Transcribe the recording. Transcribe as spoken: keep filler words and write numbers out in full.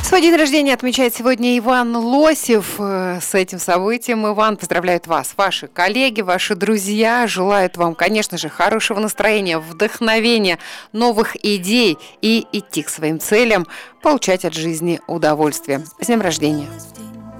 Свой день рождения отмечает сегодня Иван Лосев. С этим событием Иван поздравляет вас, ваши коллеги, ваши друзья. Желают вам, конечно же, хорошего настроения, вдохновения, новых идей и идти к своим целям, получать от жизни удовольствие. С днем рождения!